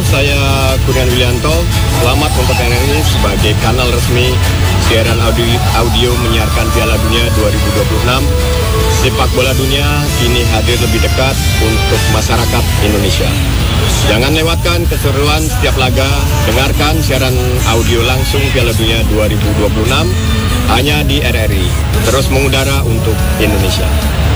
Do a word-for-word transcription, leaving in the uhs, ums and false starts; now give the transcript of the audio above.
saya Kurniawan Willianto. Selamat untuk N R I sebagai kanal resmi siaran audio, audio menyiarkan Piala Dunia dua ribu dua puluh enam. Sepak bola dunia kini hadir lebih dekat untuk masyarakat Indonesia. Jangan lewatkan keseruan setiap laga, dengarkan siaran audio langsung Piala Dunia dua ribu dua puluh enam hanya di R R I. Terus mengudara untuk Indonesia.